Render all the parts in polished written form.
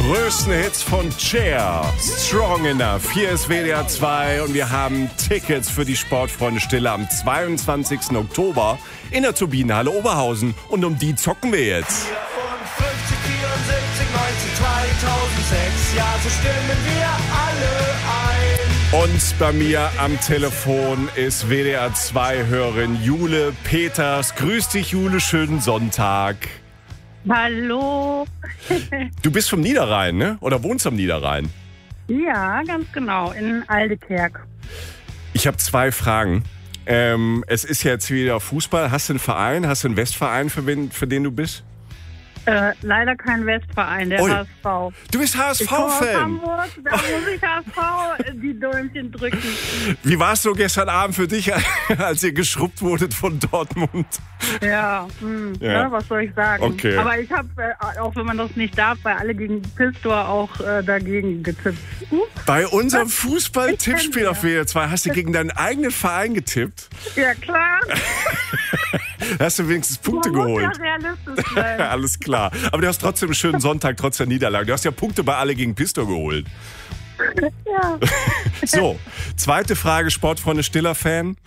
größten Hits von Cher. Strong Enough. Hier ist WDR 2 und wir haben Tickets für die Sportfreunde Stille am 22. Oktober in der Turbinenhalle Oberhausen. Und um die zocken wir jetzt. 54, 74, 19, 2006, ja, so stimmen wir alle ein. Und bei mir am Telefon ist WDR 2-Hörerin Jule Peters. Grüß dich, Jule, schönen Sonntag. Hallo. Du bist vom Niederrhein, ne? Oder wohnst am Niederrhein? Ja, ganz genau, in Aldekerk. Ich habe 2 Fragen. Es ist jetzt wieder Fußball. Hast du einen Verein? Hast du einen Westverein, für den du bist? Leider kein Westverein, der Ui. HSV. Du bist Ich komme aus HSV-Fan. Hamburg, da muss ich HSV die Däumchen drücken. Wie war es so gestern Abend für dich, als ihr geschrubbt wurdet von Dortmund? Ja, Ja. Ne, was soll ich sagen? Okay. Aber ich habe, auch wenn man das nicht darf, bei alle gegen Pistor auch dagegen getippt. Bei unserem Ich Fußball-Tippspiel kenn auf WDR 2 hast du gegen deinen eigenen Verein getippt. Ja, klar. Hast du wenigstens Punkte Man geholt. muss ja realistisch sein. Alles klar. Aber du hast trotzdem einen schönen Sonntag, trotz der Niederlage. Du hast ja Punkte bei alle gegen Pistor geholt. Ja. So, zweite Frage, Sportfreunde Stiller-Fan.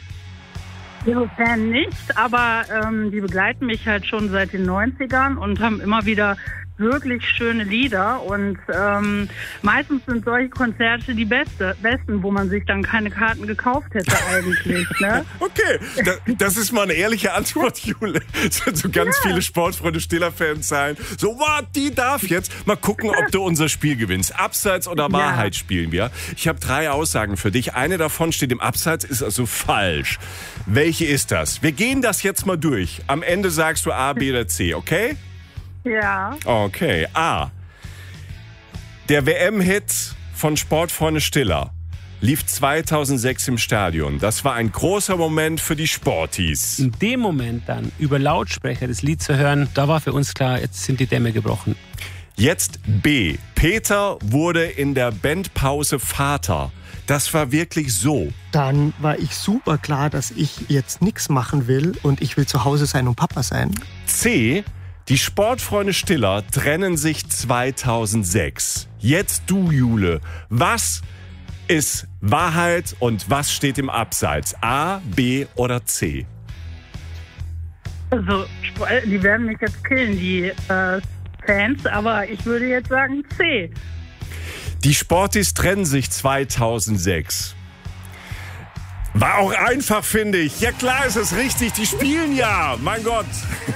Fan nicht, aber die begleiten mich halt schon seit den 90ern und haben immer wieder wirklich schöne Lieder und meistens sind solche Konzerte die besten, wo man sich dann keine Karten gekauft hätte eigentlich. Ne? Okay, das ist mal eine ehrliche Antwort, Jule. Es werden so ganz viele Sportfreunde Stiller-Fans sein. So, what, die darf jetzt. Mal gucken, ob du unser Spiel gewinnst. Abseits oder Wahrheit spielen wir. Ich habe 3 Aussagen für dich. Eine davon steht im Abseits, ist also falsch. Welche ist das? Wir gehen das jetzt mal durch. Am Ende sagst du A, B oder C, okay? Ja. Okay, A. Der WM-Hit von Sportfreunde Stiller lief 2006 im Stadion. Das war ein großer Moment für die Sportis. In dem Moment dann über Lautsprecher das Lied zu hören, da war für uns klar, jetzt sind die Dämme gebrochen. Jetzt B. Peter wurde in der Bandpause Vater. Das war wirklich so. Dann war ich super klar, dass ich jetzt nichts machen will und ich will zu Hause sein und Papa sein. C. Die Sportfreunde Stiller trennen sich 2006. Jetzt du, Jule. Was ist Wahrheit und was steht im Abseits? A, B oder C? Also, die werden mich jetzt killen, die Fans, aber ich würde jetzt sagen C. Die Sportis trennen sich 2006. War auch einfach, finde ich. Ja klar ist es richtig, die spielen ja. Mein Gott.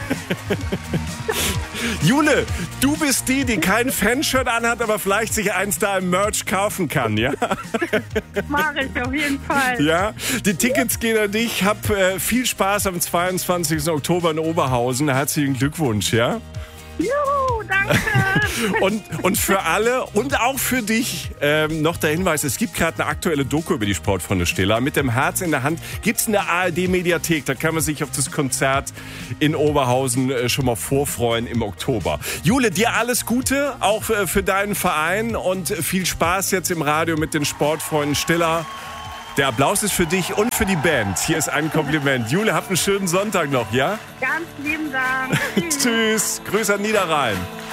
Jule, du bist die kein Fanshirt anhat, aber vielleicht sich eins da im Merch kaufen kann, ja? Mache ich auf jeden Fall. Ja, die Tickets gehen an dich. Hab viel Spaß am 22. Oktober in Oberhausen. Herzlichen Glückwunsch, ja? Juhu, danke. Und für alle und auch für dich noch der Hinweis, es gibt gerade eine aktuelle Doku über die Sportfreunde Stiller. Mit dem Herz in der Hand gibt's in der ARD-Mediathek. Da kann man sich auf das Konzert in Oberhausen schon mal vorfreuen im Oktober. Jule, dir alles Gute, auch für deinen Verein und viel Spaß jetzt im Radio mit den Sportfreunden Stiller. Der Applaus ist für dich und für die Band. Hier ist ein Kompliment. Jule, habt einen schönen Sonntag noch, ja? Ganz lieben Dank. Tschüss. Grüße an Niederrhein.